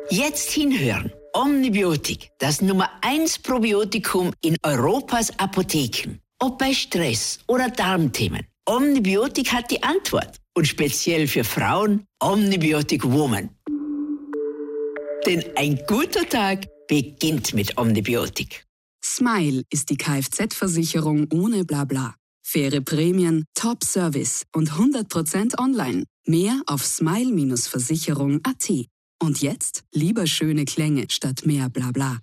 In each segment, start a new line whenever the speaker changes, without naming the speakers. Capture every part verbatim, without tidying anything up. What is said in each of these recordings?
Jetzt hinhören. Omnibiotik, das Nummer eins Probiotikum in Europas Apotheken. Ob bei Stress oder Darmthemen. Omnibiotik hat die Antwort. Und speziell für Frauen, Omnibiotik Woman. Denn ein guter Tag beginnt mit Omnibiotik.
Smile ist die Kfz-Versicherung ohne Blabla. Faire Prämien, Top-Service und hundert Prozent online. Mehr auf smile Versicherung punkt at. Und jetzt lieber schöne Klänge statt mehr Blabla.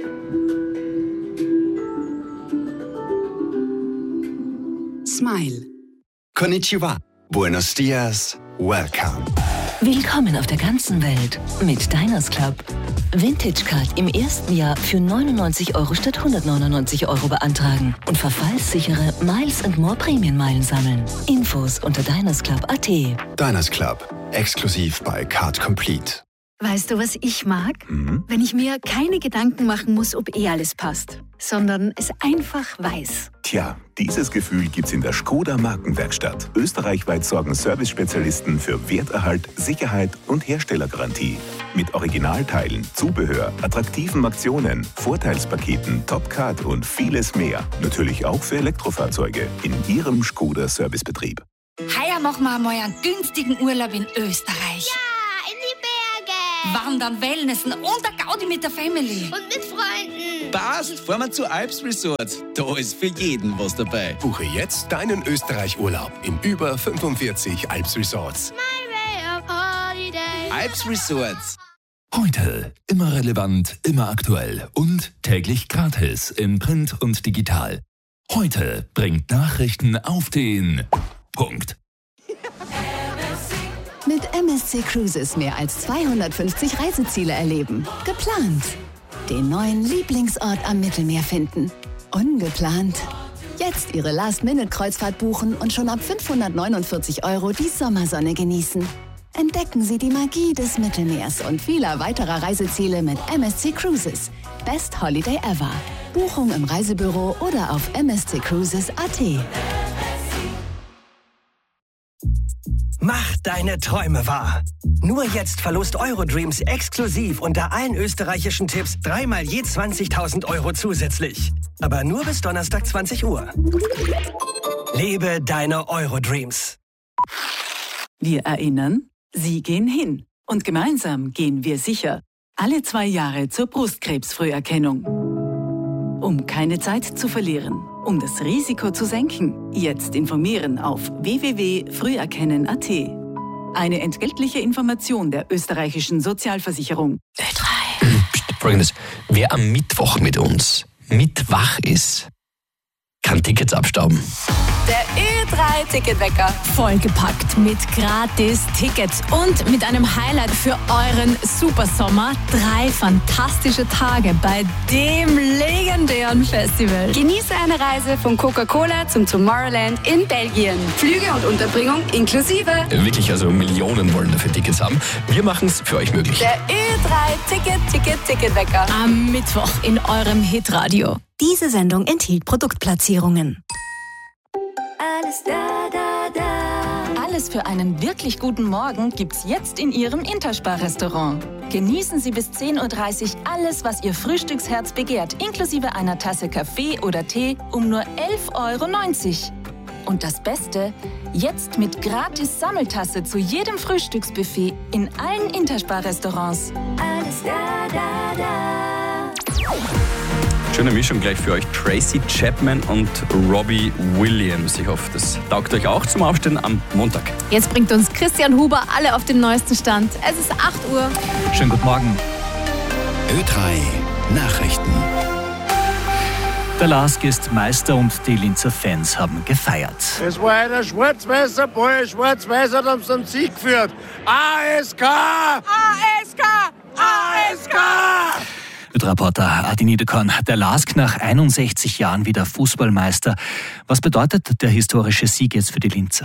Smile.
Konnichiwa. Buenos dias. Welcome.
Willkommen auf der ganzen Welt mit Diners Club. Vintage Card im ersten Jahr für neunundneunzig Euro statt hundertneunundneunzig Euro beantragen und verfallssichere Miles and More Prämienmeilen sammeln. Infos unter diners club punkt at.
Diners Club. Exklusiv bei Card Complete.
Weißt du, was ich mag?
Mhm.
Wenn ich mir keine Gedanken machen muss, ob eh alles passt, sondern es einfach weiß.
Tja, dieses Gefühl gibt's in der Skoda Markenwerkstatt. Österreichweit sorgen Service-Spezialisten für Werterhalt, Sicherheit und Herstellergarantie. Mit Originalteilen, Zubehör, attraktiven Aktionen, Vorteilspaketen, Topcard und vieles mehr. Natürlich auch für Elektrofahrzeuge in Ihrem Skoda Servicebetrieb.
Heuer machen wir einmal einen günstigen Urlaub in Österreich.
Ja, in die Berge.
Wandern, Wellnessen und der Gaudi mit der Family.
Und mit Freunden.
Passt, fahren wir zu Alps Resort. Da ist für jeden was dabei.
Buche jetzt deinen Österreich-Urlaub in über fünfundvierzig Alps Resorts.
My way of holiday.
Alps Resorts.
Heute immer relevant, immer aktuell und täglich gratis in Print und digital. Heute bringt Nachrichten auf den Punkt.
Mit M S C Cruises mehr als zweihundertfünfzig Reiseziele erleben. Geplant. Den neuen Lieblingsort am Mittelmeer finden. Ungeplant. Jetzt Ihre Last-Minute-Kreuzfahrt buchen und schon ab fünfhundertneunundvierzig Euro die Sommersonne genießen. Entdecken Sie die Magie des Mittelmeers und vieler weiterer Reiseziele mit M S C Cruises. Best Holiday ever. Buchung im Reisebüro oder auf m s c cruises punkt a t.
Mach deine Träume wahr. Nur jetzt verlost Eurodreams exklusiv unter allen österreichischen Tipps dreimal je zwanzigtausend Euro zusätzlich. Aber nur bis Donnerstag zwanzig Uhr. Lebe deine Eurodreams.
Wir erinnern, Sie gehen hin. Und gemeinsam gehen wir sicher. Alle zwei Jahre zur Brustkrebsfrüherkennung. Um keine Zeit zu verlieren, um das Risiko zu senken, jetzt informieren auf w w w punkt früherkennen punkt a t. Eine entgeltliche Information der österreichischen Sozialversicherung.
Ö drei. Folgendes: Wer am Mittwoch mit uns mitwach ist, kann Tickets abstauben.
Der Ö drei Ticketwecker. Vollgepackt mit Gratis-Tickets und mit einem Highlight für euren Supersommer. Drei fantastische Tage bei dem legendären Festival.
Genieße eine Reise von Coca-Cola zum Tomorrowland in Belgien. Flüge und Unterbringung inklusive.
Wirklich, also Millionen wollen dafür Tickets haben. Wir machen es für euch möglich.
Der Ö drei Ticket, Ticket, Ticketwecker. Am Mittwoch in eurem Hitradio.
Diese Sendung enthielt Produktplatzierungen.
Alles da, da, da.
Alles für einen wirklich guten Morgen gibt's jetzt in Ihrem Interspar-Restaurant. Genießen Sie bis zehn Uhr dreißig alles, was Ihr Frühstücksherz begehrt, inklusive einer Tasse Kaffee oder Tee um nur elf Euro neunzig. Und das Beste, jetzt mit gratis Sammeltasse zu jedem Frühstücksbuffet in allen Interspar-Restaurants.
Alles da, da, da.
Schöne Mischung gleich für euch. Tracy Chapman und Robbie Williams. Ich hoffe, das taugt euch auch zum Aufstehen am Montag.
Jetzt bringt uns Christian Huber alle auf den neuesten Stand. Es ist acht Uhr.
Schönen guten Morgen.
Ö drei Nachrichten.
Der Lask ist Meister und die Linzer Fans haben gefeiert.
Es war einer schwarz-weißer Ball, schwarz-weiß hat uns zum Sieg geführt. A S K! A S K! A S K!
Mit Reporter Adi Niederkorn, der Lask nach einundsechzig Jahren wieder Fußballmeister. Was bedeutet der historische Sieg jetzt für die Linzer?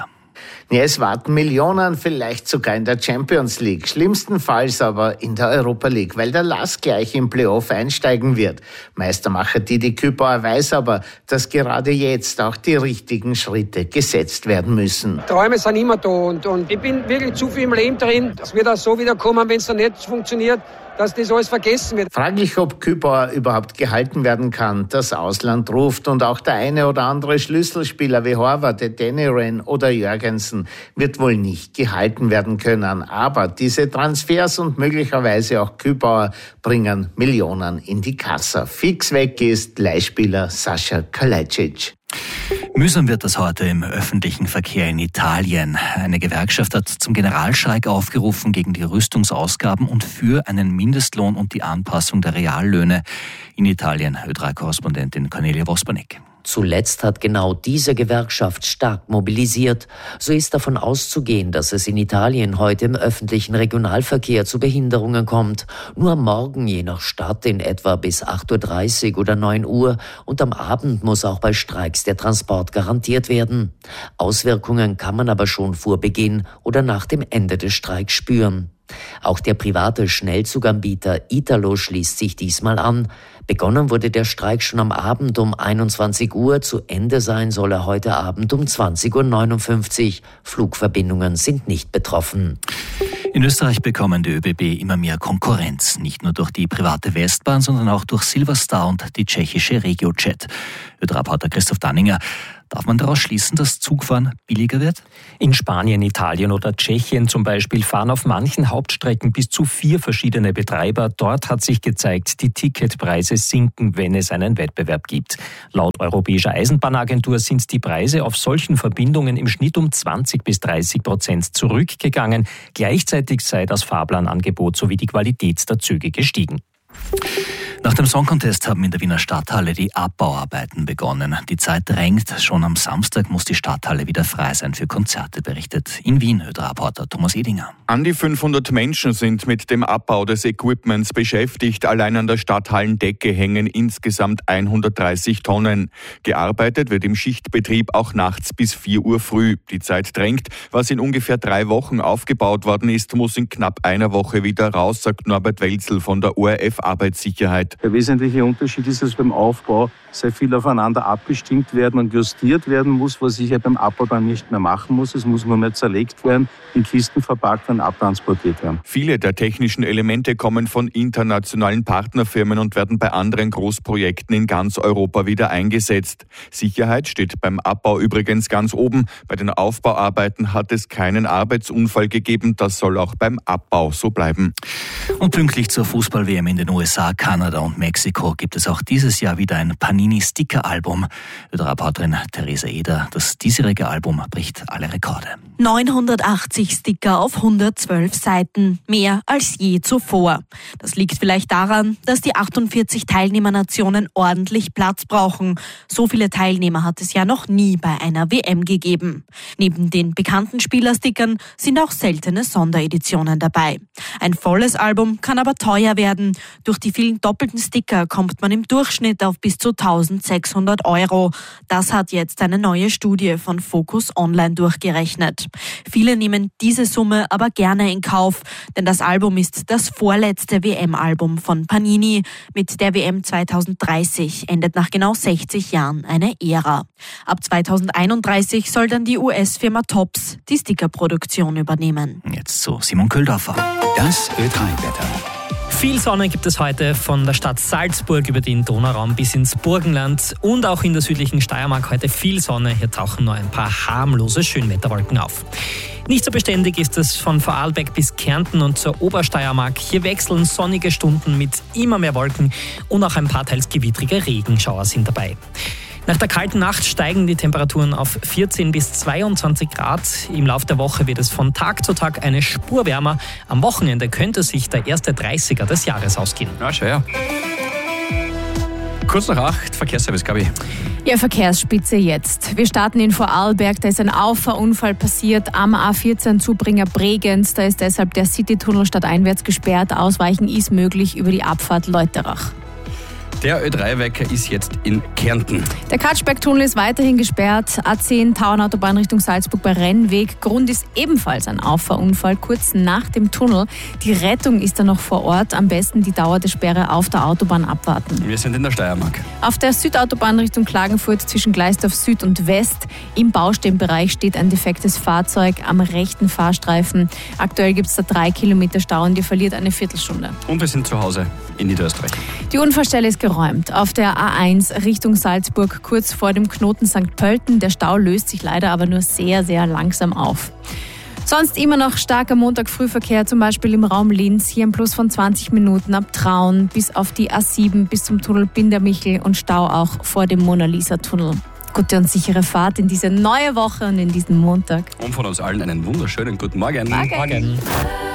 Ja, es warten Millionen, vielleicht sogar in der Champions League, schlimmstenfalls aber in der Europa League, weil der Lask gleich im Playoff einsteigen wird. Meistermacher Didi Kübauer weiß aber, dass gerade jetzt auch die richtigen Schritte gesetzt werden müssen.
Träume sind immer da und, und ich bin wirklich zu viel im Leben drin. Das wird auch so wiederkommen, wenn es dann nicht funktioniert, dass das alles vergessen wird.
Fraglich, ob Kübauer überhaupt gehalten werden kann. Das Ausland ruft und auch der eine oder andere Schlüsselspieler wie Horvath, Deniren oder Jürgensen wird wohl nicht gehalten werden können. Aber diese Transfers und möglicherweise auch Kübauer bringen Millionen in die Kasse. Fix weg ist Leihspieler Sascha Kalajdzic.
Mühsam wird das heute im öffentlichen Verkehr in Italien. Eine Gewerkschaft hat zum Generalstreik aufgerufen gegen die Rüstungsausgaben und für einen Mindestlohn und die Anpassung der Reallöhne in Italien. Ö drei Korrespondentin Cornelia Wospanek.
Zuletzt hat genau diese Gewerkschaft stark mobilisiert. So ist davon auszugehen, dass es in Italien heute im öffentlichen Regionalverkehr zu Behinderungen kommt. Nur am Morgen je nach Stadt in etwa bis acht Uhr dreißig oder neun Uhr und am Abend muss auch bei Streiks der Transport garantiert werden. Auswirkungen kann man aber schon vor Beginn oder nach dem Ende des Streiks spüren. Auch der private Schnellzuganbieter Italo schließt sich diesmal an. Begonnen wurde der Streik schon am Abend um einundzwanzig Uhr. Zu Ende sein soll er heute Abend um zwanzig Uhr neunundfünfzig. Flugverbindungen sind nicht betroffen.
In Österreich bekommen die ÖBB immer mehr Konkurrenz. Nicht nur durch die private Westbahn, sondern auch durch Silverstar und die tschechische RegioJet. Ö drei Reporter Christoph Danninger. Darf man daraus schließen, dass Zugfahren billiger wird?
In Spanien, Italien oder Tschechien zum Beispiel fahren auf manchen Hauptstrecken bis zu vier verschiedene Betreiber. Dort hat sich gezeigt, die Ticketpreise sinken, wenn es einen Wettbewerb gibt. Laut Europäischer Eisenbahnagentur sind die Preise auf solchen Verbindungen im Schnitt um zwanzig bis dreißig Prozent zurückgegangen. Gleichzeitig sei das Fahrplanangebot sowie die Qualität der Züge gestiegen.
Nach dem Song Contest haben in der Wiener Stadthalle die Abbauarbeiten begonnen. Die Zeit drängt. Schon am Samstag muss die Stadthalle wieder frei sein für Konzerte, berichtet in Wien Ö drei Reporter Thomas Edinger.
An die fünfhundert Menschen sind mit dem Abbau des Equipments beschäftigt. Allein an der Stadthallendecke hängen insgesamt hundertdreißig Tonnen. Gearbeitet wird im Schichtbetrieb auch nachts bis vier Uhr früh. Die Zeit drängt. Was in ungefähr drei Wochen aufgebaut worden ist, muss in knapp einer Woche wieder raus, sagt Norbert Welzel von der O R F Arbeitssicherheit.
Der wesentliche Unterschied ist, dass beim Aufbau sehr viel aufeinander abgestimmt werden und justiert werden muss, was ich ja beim Abbau dann nicht mehr machen muss. Es muss nur mehr zerlegt werden, in Kisten verpackt und abtransportiert werden.
Viele der technischen Elemente kommen von internationalen Partnerfirmen und werden bei anderen Großprojekten in ganz Europa wieder eingesetzt. Sicherheit steht beim Abbau übrigens ganz oben. Bei den Aufbauarbeiten hat es keinen Arbeitsunfall gegeben. Das soll auch beim Abbau so bleiben.
Und pünktlich zur Fußball-W M in den U S A, Kanada und Mexiko gibt es auch dieses Jahr wieder ein Panini-Sticker-Album. Ö drei Reporterin Theresa Eder, das diesjährige Album bricht alle Rekorde.
neunhundertachtzig Sticker auf hundertzwölf Seiten, mehr als je zuvor. Das liegt vielleicht daran, dass die achtundvierzig Teilnehmernationen ordentlich Platz brauchen. So viele Teilnehmer hat es ja noch nie bei einer W M gegeben. Neben den bekannten Spielerstickern sind auch seltene Sondereditionen dabei. Ein volles Album kann aber teuer werden. Durch die vielen doppelten Sticker kommt man im Durchschnitt auf bis zu eintausendsechshundert Euro. Das hat jetzt eine neue Studie von Focus Online durchgerechnet. Viele nehmen diese Summe aber gerne in Kauf, denn das Album ist das vorletzte W M-Album von Panini. Mit der W M zweitausenddreißig endet nach genau sechzig Jahren eine Ära. Ab zweitausendeinunddreißig soll dann die U S-Firma Topps die Stickerproduktion übernehmen.
Jetzt zu Simon Köldorfer.
Das Ö drei Wetter.
Viel Sonne gibt es heute von der Stadt Salzburg über den Donauraum bis ins Burgenland und auch in der südlichen Steiermark heute viel Sonne. Hier tauchen nur ein paar harmlose Schönwetterwolken auf. Nicht so beständig ist es von Vorarlberg bis Kärnten und zur Obersteiermark. Hier wechseln sonnige Stunden mit immer mehr Wolken und auch ein paar teils gewittrige Regenschauer sind dabei. Nach der kalten Nacht steigen die Temperaturen auf vierzehn bis zweiundzwanzig Grad. Im Laufe der Woche wird es von Tag zu Tag eine Spur wärmer. Am Wochenende könnte sich der erste dreißiger des Jahres ausgehen.
Ja, schön, ja. Kurz nach acht, Verkehrsservice, Gabi.
Ja, Verkehrsspitze jetzt. Wir starten in Vorarlberg. Da ist ein Auffahrunfall passiert am A vierzehn Zubringer Bregenz. Da ist deshalb der Citytunnel stadteinwärts gesperrt. Ausweichen ist möglich über die Abfahrt Leuterach.
Der Ö drei Wecker ist jetzt in Kärnten.
Der Katschberg-Tunnel ist weiterhin gesperrt. A zehn Tauernautobahn Richtung Salzburg bei Rennweg. Grund ist ebenfalls ein Auffahrunfall kurz nach dem Tunnel. Die Rettung ist da noch vor Ort. Am besten die Dauer der Sperre auf der Autobahn abwarten.
Wir sind in der Steiermark.
Auf der Südautobahn Richtung Klagenfurt zwischen Gleisdorf Süd und West im Baustellenbereich steht ein defektes Fahrzeug am rechten Fahrstreifen. Aktuell gibt es da drei Kilometer Stau und ihr verliert eine Viertelstunde.
Und wir sind zu Hause in Niederösterreich.
Die Unfallstelle ist geräumt. Auf der A eins Richtung Salzburg kurz vor dem Knoten Sankt Pölten. Der Stau löst sich leider aber nur sehr, sehr langsam auf. Sonst immer noch starker Montag-Frühverkehr, zum Beispiel im Raum Linz. Hier ein Plus von zwanzig Minuten ab Traun bis auf die A sieben bis zum Tunnel Bindermichel und Stau auch vor dem Mona-Lisa-Tunnel. Gute und sichere Fahrt in diese neue Woche und in diesen Montag.
Und von uns allen einen wunderschönen guten Morgen.
Morgen. Morgen.